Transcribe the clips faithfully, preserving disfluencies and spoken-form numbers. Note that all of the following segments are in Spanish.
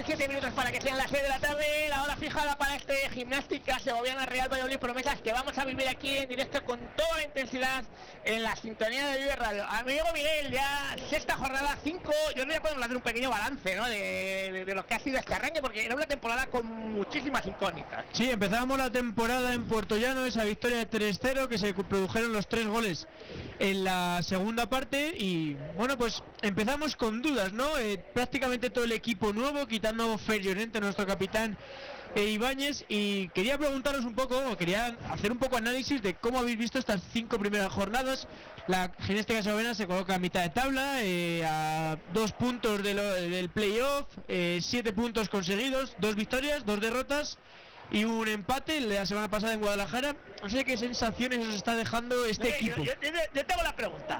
siete minutos para que sean las seis de la tarde, la hora fijada para este Gimnástica Segoviana Real Valladolid Promesas que vamos a vivir aquí en directo con toda la intensidad en la sintonía de Vive Radio. Amigo Miguel, ya sexta jornada, cinco, yo no voy a poder hacer un pequeño balance, ¿no? de, de, de lo que ha sido este arranque, porque era una temporada con muchísimas incógnitas. Sí, empezamos la temporada en Puerto Llano, esa victoria de tres cero, que se produjeron los tres goles en la segunda parte y bueno, pues empezamos con dudas, ¿no? Eh, prácticamente todo el equipo nuevo, quitando a Fer Llorente, nuestro capitán, e Ibáñez, y quería preguntaros un poco, o quería hacer un poco análisis de cómo habéis visto estas cinco primeras jornadas. La Gimnástica Segoviana se coloca a mitad de tabla, eh, a dos puntos de lo, del playoff, eh, siete puntos conseguidos, dos victorias, dos derrotas y un empate la semana pasada en Guadalajara. No sé qué sensaciones os está dejando este Oye, equipo. Yo, yo, yo tengo la pregunta,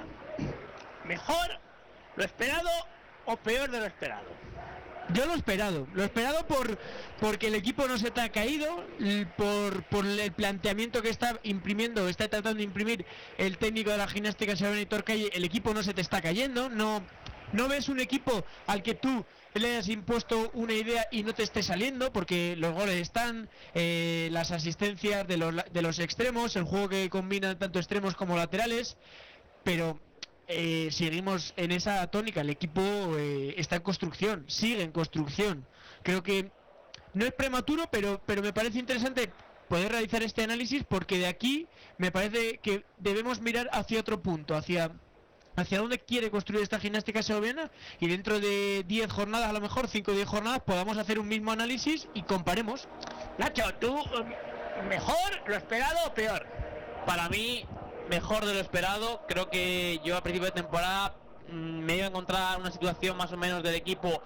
¿mejor lo esperado o peor de lo esperado? Yo lo esperado, lo esperado por porque el equipo no se te ha caído, por, por el planteamiento que está imprimiendo, está tratando de imprimir el técnico de la Gimnástica Segoviana, Aitor Calle. El equipo no se te está cayendo, no, no ves un equipo al que tú le hayas impuesto una idea y no te esté saliendo, porque los goles están, eh, las asistencias de los, de los extremos, el juego que combina tanto extremos como laterales, pero Eh, seguimos en esa tónica. El equipo eh, está en construcción, sigue en construcción. Creo que no es prematuro, pero, pero me parece interesante poder realizar este análisis, porque de aquí me parece que debemos mirar hacia otro punto, hacia hacia dónde quiere construir esta Gimnástica Segoviana, y dentro de diez jornadas, a lo mejor cinco o diez jornadas, podamos hacer un mismo análisis y comparemos. Nacho, ¿tú mejor, lo esperado o peor? Para mí, mejor de lo esperado. Creo que yo a principio de temporada mmm, me iba a encontrar una situación más o menos del equipo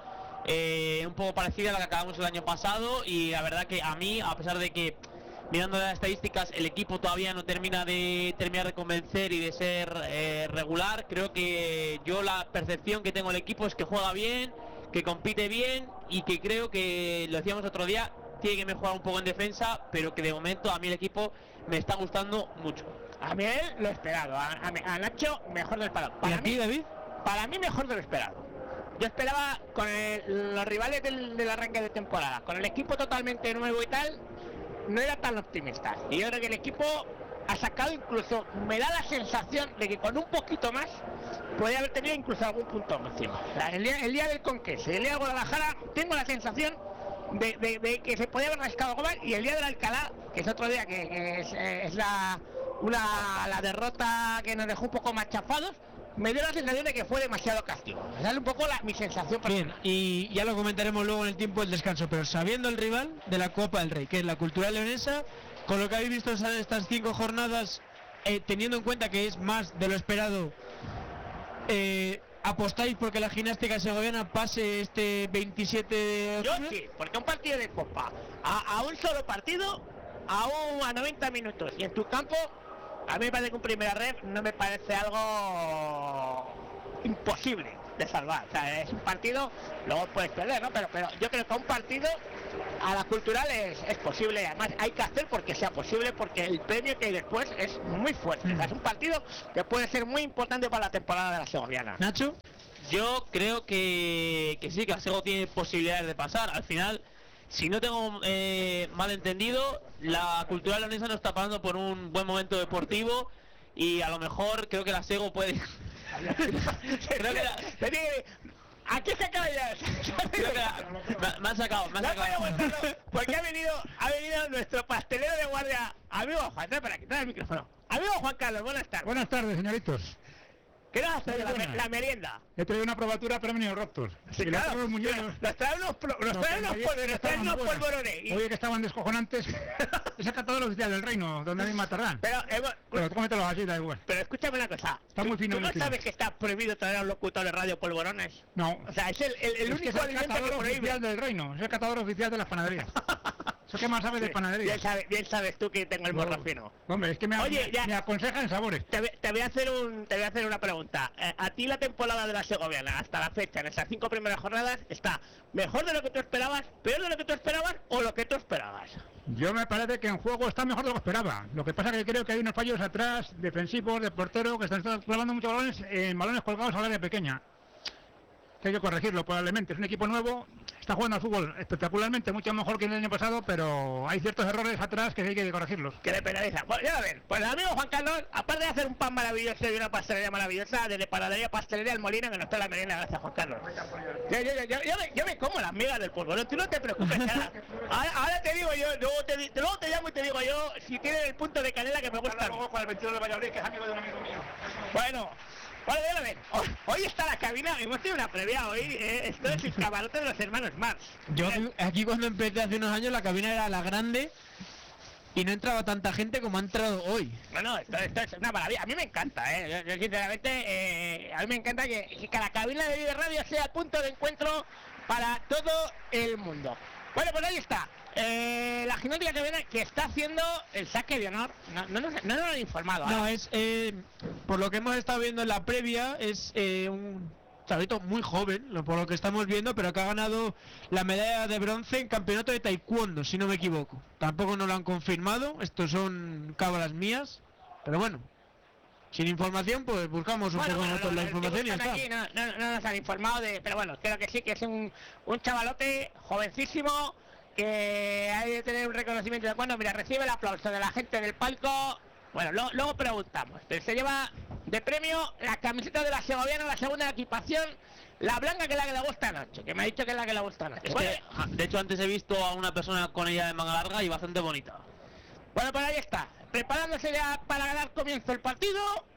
eh, un poco parecida a la que acabamos el año pasado, y la verdad que a mí, a pesar de que mirando las estadísticas el equipo todavía no termina de terminar de convencer y de ser eh, regular, creo que yo la percepción que tengo del equipo es que juega bien, que compite bien, y que creo que, lo decíamos otro día, tiene que mejorar un poco en defensa, pero que de momento a mí el equipo me está gustando mucho. A mí él lo esperado, a, a, a Nacho mejor de lo esperado. ¿Y a ti, David? Para mí mejor de lo esperado. Yo esperaba con el, los rivales del, del arranque de temporada, con el equipo totalmente nuevo y tal, no era tan optimista. Y yo creo que el equipo ha sacado, incluso me da la sensación de que con un poquito más podría haber tenido incluso algún punto encima. O sea, el, día, el día del Conquense, el día de Guadalajara, tengo la sensación de, de, de que se podía haber rascado algo más, y el día del Alcalá, que es otro día que, que es, es la una la derrota que nos dejó un poco más chafados, me dio la sensación de que fue demasiado castigo. Esa es un poco la, mi sensación personal. Bien, y ya lo comentaremos luego en el tiempo del descanso, pero sabiendo el rival de la Copa del Rey, que es la Cultural Leonesa, con lo que habéis visto en estas cinco jornadas, eh, teniendo en cuenta que es más de lo esperado, eh, ¿apostáis porque la Gimnástica Segoviana pase este veintisiete de octubre? Yo sí, porque un partido de Copa, a, a un solo partido, a, un, a noventa minutos, y en tu campo, a mí me parece que un primera red no me parece algo imposible de salvar. O sea, es un partido, luego puedes perder, ¿no? Pero, pero yo creo que un partido a la Cultural es, es posible. Además hay que hacer porque sea posible, porque el premio que hay después es muy fuerte. Mm. O sea, es un partido que puede ser muy importante para la temporada de la Segoviana. Nacho, yo creo que, que sí, que la Sego tiene posibilidades de pasar. Al final, si no tengo eh, mal entendido, la Cultural Leonesa no está pasando por un buen momento deportivo, y a lo mejor creo que la Sego puede... creo que la... Aquí se acaba ya. Creo que la... me, me han sacado, me han sacado. Porque ha venido, ha venido nuestro pastelero de guardia, amigo Juan, trae para aquí, trae el micrófono. Amigo Juan Carlos, buenas tardes. Buenas tardes, señoritos. ¿Qué nos hace la, me, la merienda? He traído una probatura para Menio Raptors. Sí, claro. Los muñecos. Nos traen unos, pro, nos traen unos, pol, nos traen unos polvorones. Y... Oye, que estaban descojonantes. He sacado todo el oficial del reino, donde hay matarrán. Pero, eh, pero cómetelos así, da igual. Pero escúchame una cosa. Está muy fino. ¿Tú no sabes que está prohibido traer a un locutor de radio polvorones? No. O sea, es el, el, el es único que es el alimento catador que prohíbe. oficial del reino. Es el catador oficial de las panaderías. ¿Eso qué más sabes sí, de panadería? Bien, sabe, bien sabes tú que tengo el morro no. fino. Hombre, es que me, Oye, me, ya, me aconsejan sabores. Te, te voy a hacer un, te voy a hacer una pregunta. Eh, a ti la temporada de la Segoviana hasta la fecha, en esas cinco primeras jornadas, está mejor de lo que tú esperabas, peor de lo que tú esperabas o lo que tú esperabas. Yo me parece que en juego está mejor de lo que esperaba. Lo que pasa es que creo que hay unos fallos atrás, defensivos, de portero, que están clavando muchos balones en balones colgados al área pequeña. Que hay que corregirlo probablemente. Es un equipo nuevo está jugando al fútbol espectacularmente, mucho mejor que el año pasado, pero hay ciertos errores atrás que hay que corregirlos. Que le penaliza. Pues ya a ver, pues el amigo Juan Carlos, aparte de hacer un pan maravilloso y una pastelería maravillosa, desde Panadería Pastelería El Molino, que nos trae la merienda, gracias Juan Carlos. Yo, yo, yo, yo, yo, me, yo me como las migas del polvorón, tú no te preocupes, cara. Ahora, ahora te digo yo, luego te, luego te llamo y te digo yo si tiene el punto de canela que me gusta. Luego con el veintidós de Valladolid, que es amigo de un amigo mío. Bueno. Bueno, a ver, hoy, hoy está la cabina, hemos tenido una previa hoy, eh, esto es el camarote de los hermanos Marx. Yo aquí cuando empecé hace unos años la cabina era la grande y no entraba tanta gente como ha entrado hoy. Bueno, esto, esto es una maravilla, a mí me encanta, eh, yo, yo sinceramente, eh, a mí me encanta que, que cada cabina de Vive Radio sea el punto de encuentro para todo el mundo. Bueno, pues ahí está. Eh, la gimnástica que viene, que está haciendo el saque de honor, no, no, nos, no nos han informado. No, ahora. es, eh, por lo que hemos estado viendo en la previa, es eh, un chavito muy joven, lo- por lo que estamos viendo, pero que ha ganado la medalla de bronce en campeonato de taekwondo, si no me equivoco. Tampoco nos lo han confirmado, estos son cábalas mías, pero bueno, sin información, pues buscamos un Bueno, poco bueno, nosotros no, la el que información y ya buscan está. aquí no, no, no nos han informado de, pero bueno, creo que sí, que es un, un chavalote jovencísimo que hay de tener un reconocimiento de cuando, mira, recibe el aplauso de la gente del palco. Bueno, lo- luego preguntamos, pero se lleva de premio la camiseta de la segoviana, la segunda equipación, la blanca, que es la que le gusta anoche, que me ha dicho que es la que le gusta anoche. Es Bueno, que, ah, de hecho, antes he visto a una persona con ella de manga larga y bastante bonita. Bueno, pues ahí está, preparándose ya para dar comienzo el partido,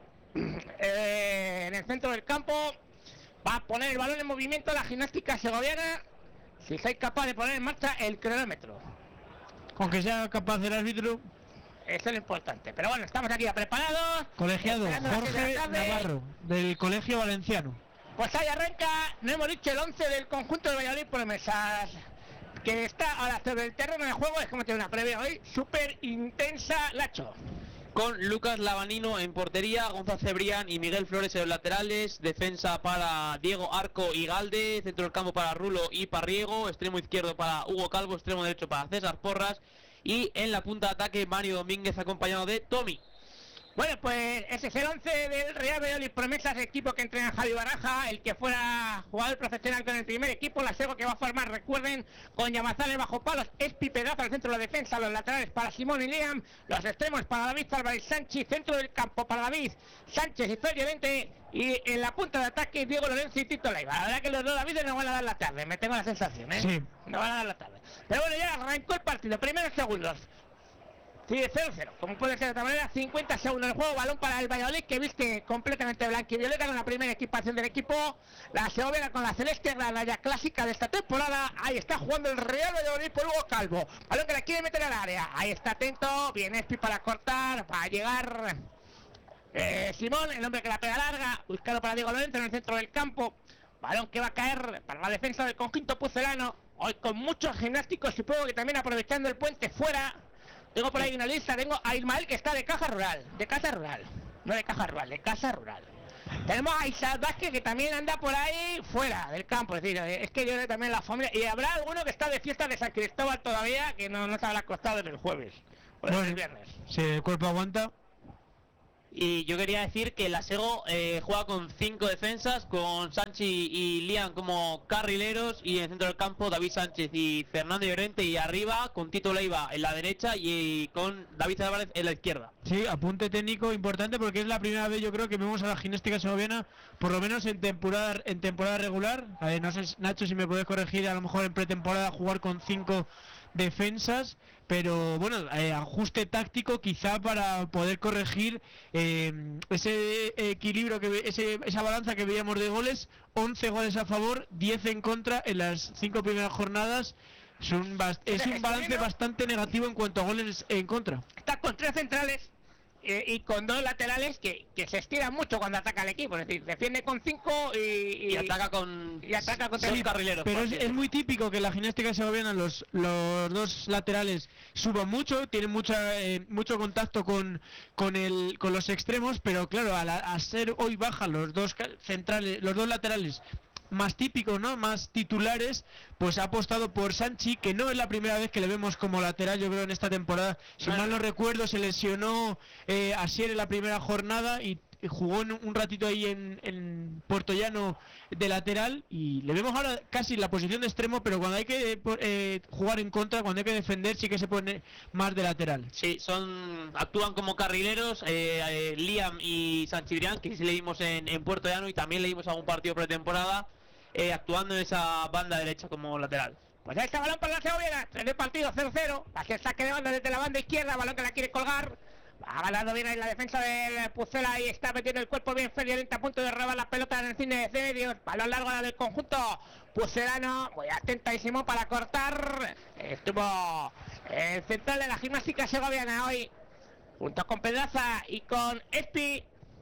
eh, en el centro del campo, va a poner el balón en movimiento la gimnástica segoviana, si sois capaz de poner en marcha el cronómetro, Aunque sea capaz el árbitro, eso es lo importante, pero bueno, estamos aquí ya preparados, colegiado esperando las seis de Jorge la tarde. Navarro, del Colegio Valenciano. Pues ahí arranca, no hemos dicho el once del conjunto de Valladolid Promesas, que está ahora sobre el terreno de juego, es como tiene una previa hoy, súper intensa, Lacho. Con Lucas Lavanino en portería, Gonzalo Cebrián y Miguel Flores en los laterales, defensa para Diego Arco y Galde, centro del campo para Rulo y Parriego, extremo izquierdo para Hugo Calvo, extremo derecho para César Porras y en la punta de ataque Mario Domínguez acompañado de Tommy. Bueno, pues ese es el once del Real Valladolid Promesas, equipo que entrena Javi Baraja, el que fuera jugador profesional con el primer equipo, la Sego que va a formar, recuerden, con Llamazares bajo palos, Espi Pedraza al centro de la defensa, los laterales para Simón y Liam, los extremos para David Álvarez Sánchez, centro del campo para David Sánchez y Fer Llorente, y en la punta de ataque Diego Lorenzo y Tito Leiva. La verdad que los dos David no van a dar la tarde, me tengo la sensación, ¿eh? Sí. No van a dar la tarde. Pero bueno, ya arrancó el partido, primeros segundos. Sí, cero cero, como puede ser de otra manera, cincuenta segundos del juego, balón para el Valladolid que viste completamente blanquivioleta con la primera equipación del equipo, la Segoviana con la celeste, la raya clásica de esta temporada, ahí está jugando el Real Valladolid por Hugo Calvo, balón que la quiere meter al área, ahí está atento, viene Espi para cortar, va a llegar eh, Simón, el hombre que la pega larga, buscado para Diego Lorenzo en el centro del campo, balón que va a caer para la defensa del conjunto pucelano, hoy con muchos gimnásticos, supongo que también aprovechando el puente fuera. Tengo por ahí una lista, tengo a Ismael que está de Caja Rural, de Casa Rural, no de Caja Rural, de Casa Rural. Tenemos a Isaac Vázquez que también anda por ahí fuera del campo, es decir, es que yo creo también la familia, y habrá alguno que está de fiesta de San Cristóbal todavía, que no, no se habrá acostado desde el jueves, o desde Bueno, el viernes. si el cuerpo aguanta. Y yo quería decir que la Sego eh, juega con cinco defensas, con Sánchez y Liam como carrileros, y en el centro del campo David Sánchez y Fernando Llorente, y arriba con Tito Leiva en la derecha y con David Álvarez en la izquierda. Sí, apunte técnico importante porque es la primera vez yo creo que vemos a la gimnástica segoviana, por lo menos en temporada en temporada regular. A ver, no sé, Nacho, si me puedes corregir, a lo mejor en pretemporada jugar con cinco defensas, pero bueno, eh, ajuste táctico quizá para poder corregir eh, ese equilibrio, que ese, esa balanza que veíamos de goles, once goles a favor, diez en contra en las cinco primeras jornadas. Es un, bast- es un balance bastante negativo en cuanto a goles en contra. Está con tres centrales eh, y con dos laterales que, que se estiran mucho cuando ataca el equipo, es decir, defiende con cinco y, y, Y ataca con y ataca con seis tres. carrileros. Pero por es, así es decirlo. muy típico que la gimnástica segoviana los, los dos laterales suban mucho, tienen mucha eh, mucho contacto con con el con los extremos, pero claro, a, la- a ser hoy baja los dos ca- centrales, los dos laterales más típicos, ¿no? Más titulares, pues ha apostado por Sanchi, que no es la primera vez que le vemos como lateral, yo creo, en esta temporada. Si Claro. mal no recuerdo, se lesionó eh, Asier en la primera jornada y jugó en un ratito ahí en, en Puerto Llano de lateral y le vemos ahora casi en la posición de extremo, pero cuando hay que eh, jugar en contra, cuando hay que defender, sí que se pone más de lateral. Sí, son actúan como carrileros, eh, eh, Liam y Sanchibrián, que sí le vimos en, en Puerto Llano y también le vimos algún partido pretemporada, eh, actuando en esa banda derecha como lateral. Pues ahí está balón para la Segoviana, en el partido cero cero, va a ser saque de banda desde la banda izquierda, balón que la quiere colgar, va ganando bien ahí la defensa del Pucela y está metiendo el cuerpo bien Fer Llorente a punto de robar la pelota en el cine de medios, balón largo del conjunto pucelano, muy atentadísimo para cortar, estuvo el central de la gimnástica segoviana hoy, junto con Pedraza y con Espi,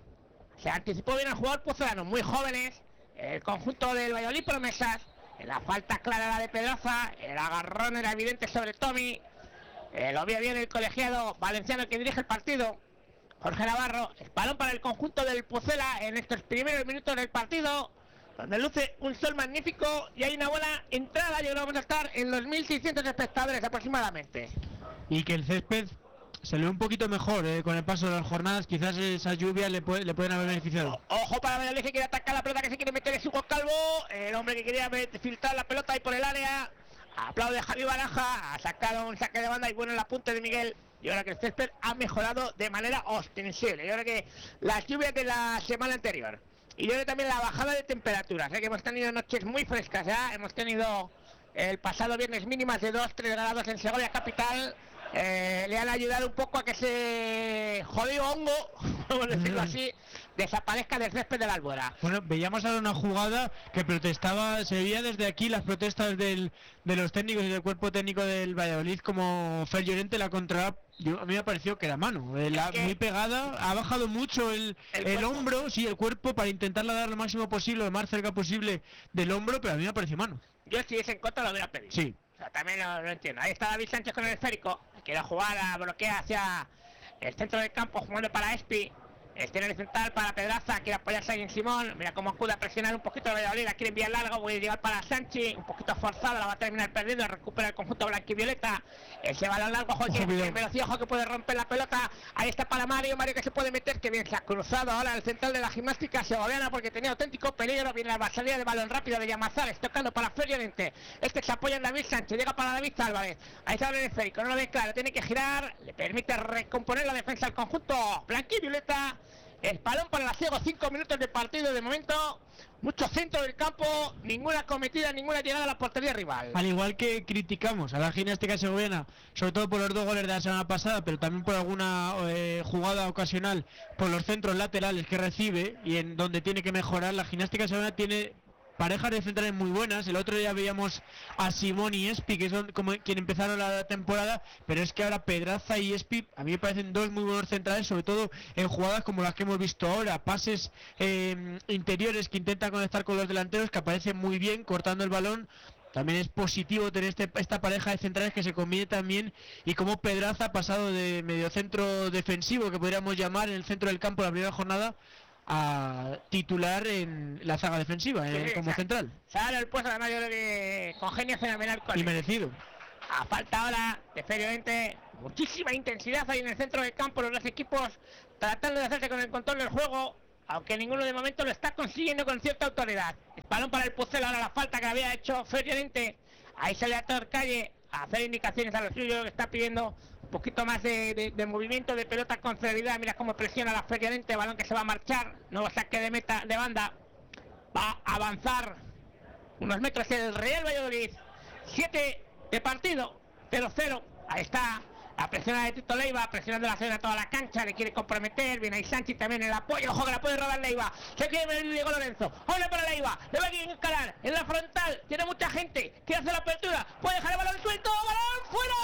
se anticipó bien el jugador pucelano, muy jóvenes, el conjunto del Valladolid promesas. La falta clara la de Pedraza, el agarrón era evidente sobre Tommy, eh, lo vio bien el colegiado valenciano que dirige el partido, Jorge Navarro, el balón para el conjunto del Pucela en estos primeros minutos del partido, donde luce un sol magnífico y hay una buena entrada, yo creo que vamos a estar en los mil seiscientos espectadores aproximadamente. Y que el césped se le ve un poquito mejor eh, con el paso de las jornadas, quizás esas lluvias le, puede, le pueden haber beneficiado. Ojo para Valladolid que quiere atacar la pelota, que se quiere meter en Hugo Calvo, el hombre que quería filtrar la pelota ahí por el área, aplaude a Javi Baraja, ha sacado un saque de banda y bueno el apunte de Miguel, y ahora que el césped ha mejorado de manera ostensible, y ahora que las lluvias de la semana anterior, y yo creo también la bajada de temperaturas, ¿eh? Que hemos tenido noches muy frescas ya, hemos tenido el pasado viernes mínimas de dos a tres grados en Segovia capital. Eh, le han ayudado un poco a que ese jodido hongo, vamos a decirlo así, desaparezca del césped de la Albuera. Bueno, veíamos ahora una jugada que protestaba, se veía desde aquí las protestas del, de los técnicos y del cuerpo técnico del Valladolid, como Fer Llorente la contra, yo, a mí me ha parecido que era mano, eh, la, muy pegada, ha bajado mucho el, el, el hombro, sí, el cuerpo, para intentarla dar lo máximo posible, lo más cerca posible del hombro, pero a mí me ha parecido mano. Yo si es en contra lo hubiera pedido. Sí. O sea, también lo, lo entiendo. Ahí está David Sánchez con el esférico, quiere jugar a bloquear hacia el centro del campo, jugando para Espi. Tiene el central para Pedraza, quiere apoyarse ahí en Simón, mira cómo acude a presionar un poquito de Valladolid, la quiere enviar largo, voy a llegar para Sánchez, un poquito forzada, la va a terminar perdiendo, recupera el conjunto blanquivioleta, ese balón largo, ojo, que velocidad, ojo que puede romper la pelota, ahí está para Mario, Mario que se puede meter, que bien se ha cruzado ahora el central de la gimnástica segoviana porque tenía auténtico peligro, viene la salida de balón rápido de Llamazares, tocando para Fer Llorente, este se apoya en David Sánchez, llega para David Álvarez, ahí está el esférico, no lo ve claro, tiene que girar, le permite recomponer la defensa al conjunto blanquivioleta. El balón para la Ciego, cinco minutos de partido de momento, mucho centro del campo, ninguna cometida, ninguna llegada a la portería rival. Al igual que criticamos a la gimnástica segoviana, sobre todo por los dos goles de la semana pasada, pero también por alguna eh, jugada ocasional, por los centros laterales que recibe y en donde tiene que mejorar, la gimnástica segoviana tiene parejas de centrales muy buenas. El otro día veíamos a Simón y Espi, que son como quien empezaron la temporada, pero es que ahora Pedraza y Espi a mí me parecen dos muy buenos centrales, sobre todo en jugadas como las que hemos visto ahora, pases eh, interiores que intentan conectar con los delanteros, que aparecen muy bien cortando el balón. También es positivo tener este, esta pareja de centrales que se combine también, y como Pedraza ha pasado de mediocentro defensivo, que podríamos llamar, en el centro del campo la primera jornada, a titular en la zaga defensiva, sí, eh, como o sea, central. Sale el puesto de Mario de congenio fenomenal con y merecido. A falta ahora de Fer Llorente, muchísima intensidad ahí en el centro del campo, los dos equipos tratando de hacerse con el control del juego, aunque ninguno de momento lo está consiguiendo con cierta autoridad. El balón para el Pucela, ahora la falta que había hecho Fer Llorente, ahí sale a Torcalle a hacer indicaciones a los suyos, que está pidiendo un poquito más de, de, de movimiento de pelota con celeridad. Mira cómo presiona la Fer Llorente, balón que se va a marchar, nuevo saque de meta de banda, va a avanzar unos metros el Real Valladolid, siete de partido, cero cero, ahí está la presión de Tito Leiva, presionando la zona toda la cancha, le quiere comprometer, viene ahí Sánchez también el apoyo, ojo que la puede robar Leiva, se quiere venir Diego Lorenzo, ahora para Leiva, le va a encarar en la frontal, tiene mucha gente, quiere hacer la apertura, puede dejar el balón suelto, balón fuera,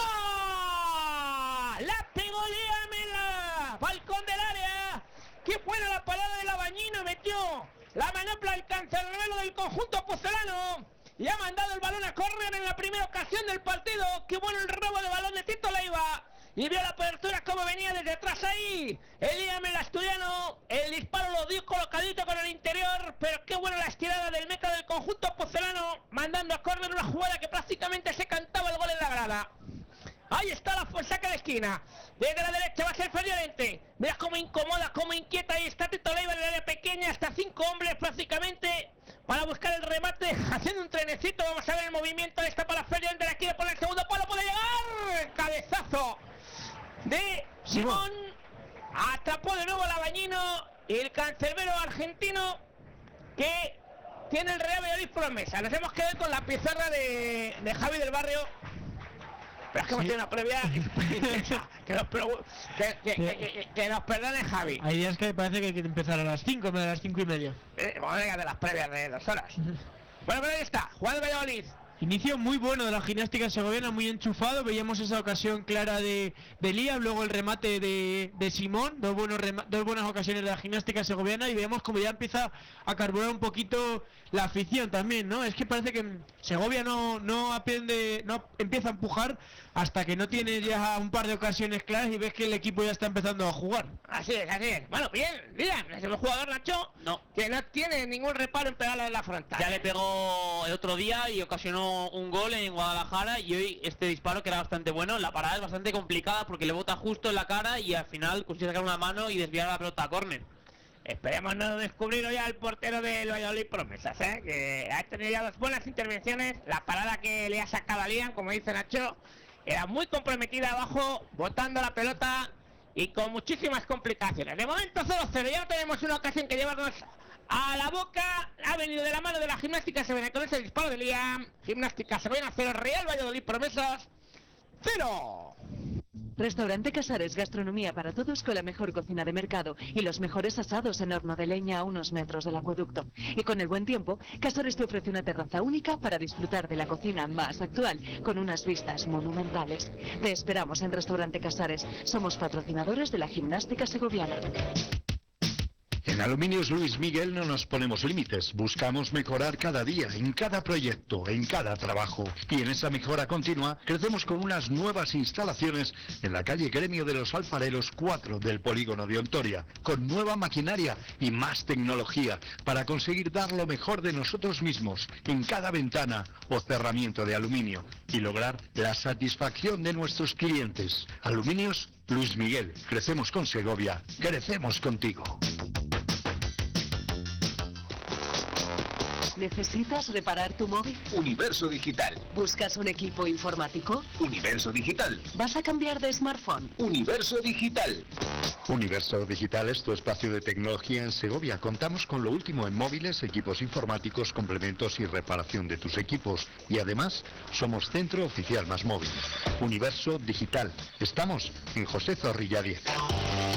la pegó Liamela, balcón del área, qué buena la parada de la Bañino, metió la manopla al cancerbero del conjunto pucelano, y ha mandado el balón a córner en la primera ocasión del partido. Qué bueno el robo de balón de Tito Leiva. Y vio la apertura como venía desde atrás ahí. Eliam el asturiano. El disparo lo dio colocadito con el interior. Pero qué buena la estirada del meca del conjunto pucelano. Mandando a córner una jugada que prácticamente se cantaba el gol en la grada. Ahí está la saca de esquina. Desde la derecha va a ser Ferriolente. Mira cómo incomoda, cómo inquieta. Ahí está Tito Leiva en el área pequeña. Hasta cinco hombres prácticamente para buscar el remate. Haciendo un trenecito. Vamos a ver el movimiento. Está para Ferriolente. La quiere poner el segundo palo. Puede llegar. Cabezazo de Simón. Atrapó de nuevo al Abañino. Y el cancerbero argentino que tiene el Real Valladolid promesa. Nos hemos quedado con la pizarra de, de Javi del Barrio. Pero es que hemos tenido una previa que, nos, que, que, que, que nos perdone Javi. Hay días que parece que hay que empezar a las cinco, a las cinco y media. Eh, vamos a de las previas de dos horas. Bueno, pero ahí está, jugando Valladolid. Inicio muy bueno de la gimnástica segoviana, muy enchufado. Veíamos esa ocasión clara de, de Lía, luego el remate de, de Simón, dos, buenos rema, dos buenas ocasiones de la gimnástica segoviana, y veíamos como ya empieza a carburar un poquito la afición también, ¿no? Es que parece que Segovia no, no aprende, no empieza a empujar hasta que no tiene ya un par de ocasiones claras y ves que el equipo ya está empezando a jugar. Así es, así es. Bueno, bien, mira, el jugador Nacho, no, que no tiene ningún reparo en pegarle en la frontal. Ya le pegó el otro día y ocasionó un gol en Guadalajara, y hoy este disparo, que era bastante bueno, la parada es bastante complicada porque le bota justo en la cara y al final consigue sacar una mano y desviar la pelota a córner. Esperemos no descubrir ya al portero del Valladolid promesas, ¿eh? Que ha tenido ya dos buenas intervenciones. La parada que le ha sacado a Lian, como dice Nacho, era muy comprometida abajo, botando la pelota y con muchísimas complicaciones. De momento cero cero, ya tenemos una ocasión que llevarnos a la boca. Ha venido de la mano de la gimnástica segoviana con ese disparo de Liam. Gimnástica segoviana cero, Real Valladolid promesas cero. Restaurante Casares, gastronomía para todos con la mejor cocina de mercado y los mejores asados en horno de leña a unos metros del acueducto. Y con el buen tiempo, Casares te ofrece una terraza única para disfrutar de la cocina más actual, con unas vistas monumentales. Te esperamos en Restaurante Casares. Somos patrocinadores de la gimnástica segoviana. En Aluminios Luis Miguel no nos ponemos límites, buscamos mejorar cada día, en cada proyecto, en cada trabajo. Y en esa mejora continua, crecemos con unas nuevas instalaciones en la calle Gremio de los Alfareros cuatro del polígono de Ontoria, con nueva maquinaria y más tecnología, para conseguir dar lo mejor de nosotros mismos en cada ventana o cerramiento de aluminio, y lograr la satisfacción de nuestros clientes. Aluminios Luis Miguel, crecemos con Segovia, crecemos contigo. ¿Necesitas reparar tu móvil? Universo Digital. ¿Buscas un equipo informático? Universo Digital. ¿Vas a cambiar de smartphone? Universo Digital. Universo Digital es tu espacio de tecnología en Segovia. Contamos con lo último en móviles, equipos informáticos, complementos y reparación de tus equipos. Y además, somos centro oficial Más Móvil. Universo Digital. Estamos en José Zorrilla diez.